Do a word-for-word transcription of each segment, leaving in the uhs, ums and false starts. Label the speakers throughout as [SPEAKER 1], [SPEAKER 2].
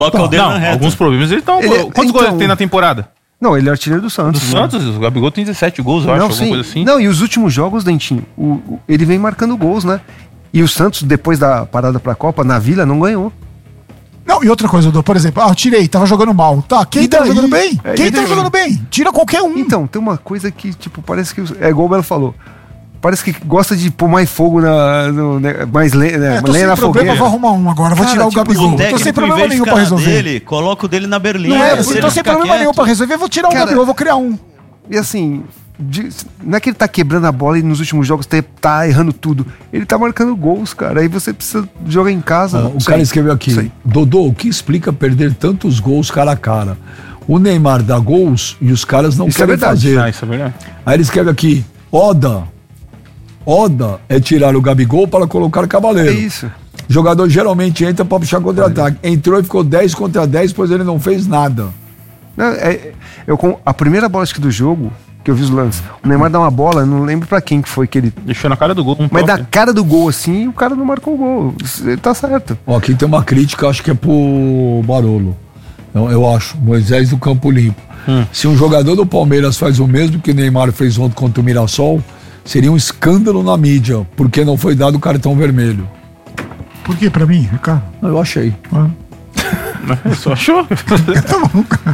[SPEAKER 1] Coloca
[SPEAKER 2] Não,
[SPEAKER 1] o dedo
[SPEAKER 2] não,
[SPEAKER 1] na reta.
[SPEAKER 2] alguns problemas ele tá.
[SPEAKER 3] Ele-
[SPEAKER 2] Quantos
[SPEAKER 3] então-
[SPEAKER 2] gols ele tem na temporada?
[SPEAKER 3] Não, ele é artilheiro do
[SPEAKER 2] Do
[SPEAKER 3] Santos. né?
[SPEAKER 2] Santos, o Gabigol tem dezessete gols, eu
[SPEAKER 3] Não,
[SPEAKER 2] acho, alguma
[SPEAKER 3] sim.
[SPEAKER 2] coisa assim.
[SPEAKER 3] Não, e os últimos jogos, Dentinho, o, o- ele vem marcando gols, né? E o Santos, depois da parada pra Copa, na Vila, não ganhou.
[SPEAKER 4] Não, e outra coisa, Dodô, por exemplo, ah, eu tirei, tava jogando mal. Tá, quem
[SPEAKER 3] E
[SPEAKER 4] tava
[SPEAKER 3] daí?
[SPEAKER 4] jogando bem?
[SPEAKER 3] É,
[SPEAKER 4] Quem
[SPEAKER 3] e
[SPEAKER 4] tava
[SPEAKER 3] daí?
[SPEAKER 4] jogando bem? Tira qualquer um.
[SPEAKER 3] Então, tem uma coisa que, tipo, parece que... É igual o Belo falou. Parece que gosta de pôr mais fogo na... No, né, mais lenha, né,
[SPEAKER 4] É, tô
[SPEAKER 3] lenha
[SPEAKER 4] sem
[SPEAKER 3] na
[SPEAKER 4] problema,
[SPEAKER 3] fogueira.
[SPEAKER 4] vou arrumar um agora, vou
[SPEAKER 3] Cara,
[SPEAKER 4] tirar o
[SPEAKER 3] tipo,
[SPEAKER 4] Gabigol.
[SPEAKER 1] O
[SPEAKER 4] Tô sem
[SPEAKER 1] técnico, em
[SPEAKER 4] problema
[SPEAKER 1] vez de
[SPEAKER 4] nenhum pra
[SPEAKER 1] ficar na
[SPEAKER 4] resolver.
[SPEAKER 1] dele, coloca o dele na berlinda.
[SPEAKER 4] Não é,
[SPEAKER 1] se ele
[SPEAKER 4] tô sem
[SPEAKER 1] ficar
[SPEAKER 4] problema nenhum
[SPEAKER 1] quieto.
[SPEAKER 4] pra resolver, vou tirar o
[SPEAKER 3] Cara,
[SPEAKER 4] Gabigol, vou criar um.
[SPEAKER 3] E assim, de- não é que ele tá quebrando a bola e nos últimos jogos tá, tá errando tudo. Ele tá marcando gols, cara. Aí você precisa jogar em casa.
[SPEAKER 5] Ah,
[SPEAKER 3] não
[SPEAKER 5] o
[SPEAKER 3] sei.
[SPEAKER 5] cara escreveu aqui,
[SPEAKER 3] Sei.
[SPEAKER 5] Dodô, o que explica perder tantos gols cara a cara? O Neymar dá gols e os caras não
[SPEAKER 3] Isso é
[SPEAKER 5] querem
[SPEAKER 3] verdade.
[SPEAKER 5] fazer.
[SPEAKER 2] Ah, isso é verdade.
[SPEAKER 5] Aí ele escreve aqui, Oda. Oda é tirar o Gabigol para colocar
[SPEAKER 3] É
[SPEAKER 5] Cavaleiro.
[SPEAKER 3] isso.
[SPEAKER 5] O jogador geralmente entra para puxar contra-ataque. Entrou e ficou dez contra dez, pois ele não fez nada.
[SPEAKER 3] Não, é- eu, com a primeira bola acho que do jogo, que eu vi os lances, o Neymar dá uma bola, eu não lembro pra quem que foi que ele...
[SPEAKER 2] Deixou na cara do gol. Um
[SPEAKER 3] Mas
[SPEAKER 2] toque.
[SPEAKER 3] da cara do gol assim, o cara não marcou o gol. Ele tá certo.
[SPEAKER 5] Ó, aqui tem uma crítica, acho que é pro Barolo. Eu, eu acho, Moisés do Campo Limpo.
[SPEAKER 2] Hum.
[SPEAKER 5] Se um jogador do Palmeiras faz o mesmo que o Neymar fez ontem contra o Mirassol, seria um escândalo na mídia, porque não foi dado o cartão vermelho.
[SPEAKER 4] Por que pra mim, Ricardo?
[SPEAKER 5] Eu achei.
[SPEAKER 2] Só achou?
[SPEAKER 4] Tá bom, cara.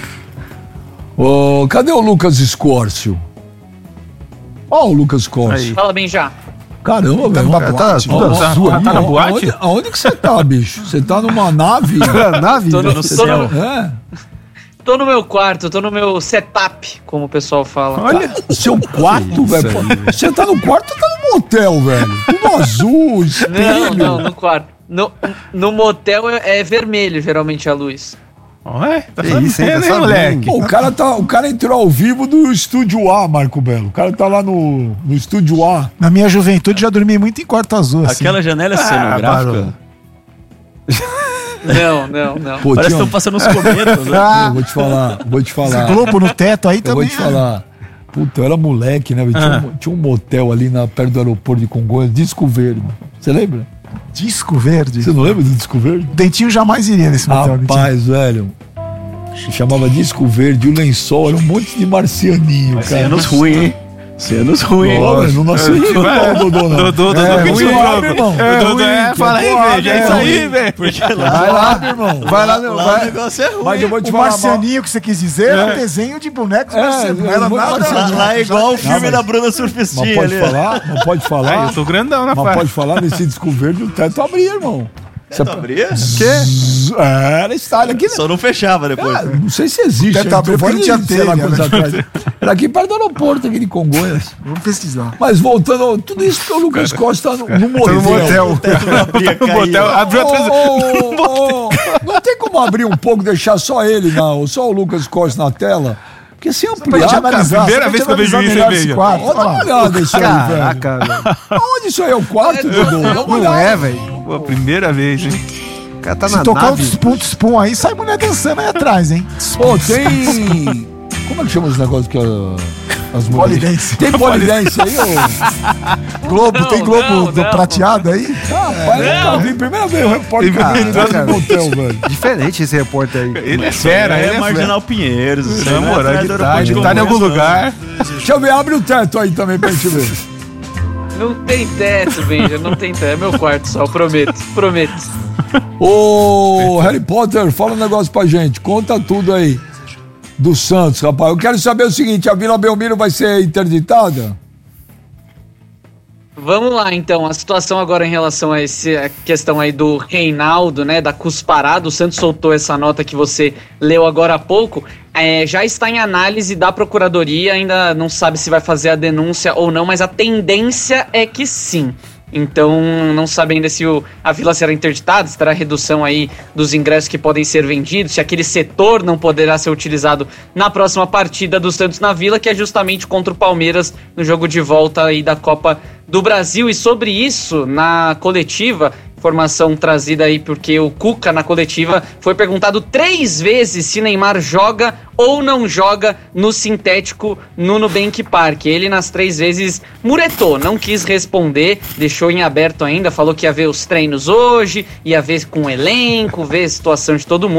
[SPEAKER 5] Ô, cadê o Lucas Escórcio? Ó o Lucas Escórcio.
[SPEAKER 2] Aí.
[SPEAKER 6] Fala bem já.
[SPEAKER 5] Caramba,
[SPEAKER 4] Tá
[SPEAKER 5] velho.
[SPEAKER 4] numa
[SPEAKER 5] Ó,
[SPEAKER 4] boate.
[SPEAKER 5] ó,
[SPEAKER 3] tá-
[SPEAKER 5] ó,
[SPEAKER 2] tá-
[SPEAKER 5] aí,
[SPEAKER 2] tá na
[SPEAKER 5] ó,
[SPEAKER 2] boate?
[SPEAKER 5] Aonde, aonde que você tá, bicho? Você tá numa nave?
[SPEAKER 3] Nave?
[SPEAKER 6] Tô no,
[SPEAKER 3] Você
[SPEAKER 6] tô
[SPEAKER 3] tá-
[SPEAKER 6] no-
[SPEAKER 5] É?
[SPEAKER 6] tô no meu quarto, tô no meu setup, como o pessoal fala.
[SPEAKER 2] Olha.
[SPEAKER 5] Seu quarto, velho. Pô, você tá no quarto ou tá no motel, velho? Tudo azul, espelho.
[SPEAKER 6] Não, não, no quarto. No, no motel é, é vermelho, geralmente, a luz.
[SPEAKER 2] Ué, tá
[SPEAKER 3] Que isso, hein?
[SPEAKER 2] sabendo,
[SPEAKER 3] Tá
[SPEAKER 2] hein,
[SPEAKER 3] sabendo.
[SPEAKER 2] moleque?
[SPEAKER 5] Pô, o cara, tá, o cara entrou ao vivo do Estúdio A, Marco Belo. O cara tá lá no, no Estúdio A.
[SPEAKER 4] Na minha juventude já dormi muito em quarto azul, assim.
[SPEAKER 1] Aquela janela é cenográfica.
[SPEAKER 2] Barolo.
[SPEAKER 6] Não, não, não.
[SPEAKER 5] Pô,
[SPEAKER 1] Parece que
[SPEAKER 5] tinha,
[SPEAKER 1] estão passando os cometas, né?
[SPEAKER 5] eu vou te falar, vou te falar.
[SPEAKER 4] Globo no teto aí
[SPEAKER 5] Eu
[SPEAKER 4] também.
[SPEAKER 5] vou te falar. Puta, eu era moleque, né? velho? Tinha,
[SPEAKER 2] Ah.
[SPEAKER 5] um, tinha um motel ali na, perto do aeroporto de Congonhas, Disco Verde. Você lembra?
[SPEAKER 4] Disco verde.
[SPEAKER 5] Você não lembra do Disco Verde?
[SPEAKER 4] Dentinho jamais iria nesse motel. Dentinho.
[SPEAKER 5] Rapaz, velho. Se chamava Disco Verde, o lençol era um monte de marcianinho, cara.
[SPEAKER 1] Cenas ruins, hein? Cenas ruins.
[SPEAKER 5] Ó, velho, não nasceu
[SPEAKER 2] É,
[SPEAKER 5] igual
[SPEAKER 2] é,
[SPEAKER 5] o Dodô, não.
[SPEAKER 2] Dodô, Dodô,
[SPEAKER 5] É,
[SPEAKER 2] que
[SPEAKER 5] ruim,
[SPEAKER 2] jogo.
[SPEAKER 5] irmão.
[SPEAKER 2] É,
[SPEAKER 5] É
[SPEAKER 2] Dodô,
[SPEAKER 5] ruim,
[SPEAKER 2] é,
[SPEAKER 5] que
[SPEAKER 2] fala
[SPEAKER 5] é
[SPEAKER 2] aí,
[SPEAKER 5] porrada,
[SPEAKER 2] velho. É
[SPEAKER 5] é
[SPEAKER 2] isso aí,
[SPEAKER 5] ruim.
[SPEAKER 2] velho.
[SPEAKER 1] Porque lá,
[SPEAKER 5] Vai lá, meu irmão.
[SPEAKER 3] Vai lá,
[SPEAKER 1] lá,
[SPEAKER 3] não,
[SPEAKER 1] lá
[SPEAKER 3] vai.
[SPEAKER 1] o negócio é ruim.
[SPEAKER 5] Mas eu vou te
[SPEAKER 4] O
[SPEAKER 5] falar.
[SPEAKER 4] marcianinho que você quis dizer era um desenho de bonecos
[SPEAKER 5] É,
[SPEAKER 4] marcianos. Não era
[SPEAKER 5] eu vou-
[SPEAKER 4] nada.
[SPEAKER 1] Lá, lá é igual o filme
[SPEAKER 5] mas-
[SPEAKER 1] da Bruna
[SPEAKER 5] Mas
[SPEAKER 1] Surfistinha
[SPEAKER 5] pode
[SPEAKER 1] ali.
[SPEAKER 5] falar? Não pode
[SPEAKER 2] Ah,
[SPEAKER 5] falar?
[SPEAKER 2] eu sou grandão na
[SPEAKER 5] Mas
[SPEAKER 2] faixa.
[SPEAKER 5] pode falar, nesse Disco Verde o teto abria, irmão. Você
[SPEAKER 1] Tu abria?
[SPEAKER 5] Zzz, é, Era estádio aqui, né?
[SPEAKER 1] Só não fechava depois.
[SPEAKER 5] Ah, não sei se existe.
[SPEAKER 4] Teto
[SPEAKER 5] né?
[SPEAKER 4] abriu
[SPEAKER 5] Tô
[SPEAKER 4] porque não
[SPEAKER 5] falando
[SPEAKER 4] tinha
[SPEAKER 5] de, sei lá
[SPEAKER 4] telha,
[SPEAKER 5] quantos
[SPEAKER 4] né?
[SPEAKER 5] atrás. Era aqui perto do aeroporto, aqui de Congonhas.
[SPEAKER 4] Vamos pesquisar.
[SPEAKER 5] Mas voltando, tudo isso que o Lucas Costa no, no motel.
[SPEAKER 3] no motel.
[SPEAKER 1] O teto não abria,
[SPEAKER 2] O motel
[SPEAKER 1] caía.
[SPEAKER 2] abriu atrás do...
[SPEAKER 5] Ô, ô, ô, não tem como abrir um pouco, deixar só ele, não, só o Lucas Costa na tela? Porque se
[SPEAKER 4] Pra gente
[SPEAKER 5] ampliar, cara,
[SPEAKER 4] analisar.
[SPEAKER 2] primeira
[SPEAKER 4] pra
[SPEAKER 2] vez
[SPEAKER 4] gente
[SPEAKER 2] que eu vejo
[SPEAKER 4] analisar
[SPEAKER 2] isso,
[SPEAKER 4] melhor
[SPEAKER 2] hein,
[SPEAKER 4] esse
[SPEAKER 2] veja.
[SPEAKER 4] quarto.
[SPEAKER 5] Ó, dá uma
[SPEAKER 4] Olha lá.
[SPEAKER 5] olhada isso aí, velho.
[SPEAKER 3] Caraca, velho.
[SPEAKER 5] Onde isso aí é o quarto, Dodô? Dá uma
[SPEAKER 3] Não
[SPEAKER 5] olhada.
[SPEAKER 3] é, velho.
[SPEAKER 2] Pô, primeira vez, hein?
[SPEAKER 3] O cara tá
[SPEAKER 4] Se
[SPEAKER 3] na
[SPEAKER 4] tocar um
[SPEAKER 3] nave.
[SPEAKER 4] tspum, tspum aí, sai mulher dançando aí atrás, hein?
[SPEAKER 5] Pô, tem... Como é que chama os negócios que a- as mulheres...
[SPEAKER 4] Polidense.
[SPEAKER 5] Tem polidense aí, ô?
[SPEAKER 4] Globo,
[SPEAKER 6] Não,
[SPEAKER 4] tem Globo
[SPEAKER 6] não,
[SPEAKER 4] do
[SPEAKER 6] não.
[SPEAKER 4] prateado aí?
[SPEAKER 5] Rapaz, eu nunca vi. Primeira vez o repórter
[SPEAKER 3] Caraca,
[SPEAKER 5] entrando
[SPEAKER 3] cara.
[SPEAKER 5] no motel, velho.
[SPEAKER 3] Diferente esse repórter aí.
[SPEAKER 2] Ele é fera,
[SPEAKER 1] É,
[SPEAKER 2] ele é
[SPEAKER 1] Marginal Pinheiros. isso aí
[SPEAKER 2] Na
[SPEAKER 1] não é
[SPEAKER 2] moral,
[SPEAKER 1] atrás
[SPEAKER 2] ele
[SPEAKER 1] do
[SPEAKER 2] tá,
[SPEAKER 1] aeroporto
[SPEAKER 2] ele
[SPEAKER 1] de
[SPEAKER 2] tá em algum
[SPEAKER 1] Congonhas,
[SPEAKER 2] lugar.
[SPEAKER 5] Deixa eu ver, abre o teto aí também pra gente ver.
[SPEAKER 6] Não tem teto, Benja, não tem teto. É meu quarto só, prometo, prometo.
[SPEAKER 5] Ô, Harry Potter, fala um negócio pra gente. Conta tudo aí do Santos, rapaz. Eu quero saber o seguinte, a Vila Belmiro vai ser interditada?
[SPEAKER 6] Vamos lá, então. A situação agora em relação a essa questão aí do Reinaldo, né, da cusparada. O Santos soltou essa nota que você leu agora há pouco. É, já está em análise da Procuradoria, ainda não sabe se vai fazer a denúncia ou não, mas a tendência é que sim. Então, não sabe ainda se o, a Vila será interditada, se terá redução aí dos ingressos que podem ser vendidos, se aquele setor não poderá ser utilizado na próxima partida do Santos na Vila, que é justamente contra o Palmeiras no jogo de volta aí da Copa do Brasil. E sobre isso, na coletiva, Informação trazida aí porque o Cuca na coletiva foi perguntado três vezes se Neymar joga ou não joga no sintético no Nubank Park. Ele nas três vezes muretou, não quis responder, deixou em aberto ainda, falou que ia ver os treinos hoje, ia ver com o elenco, ver a situação de todo mundo.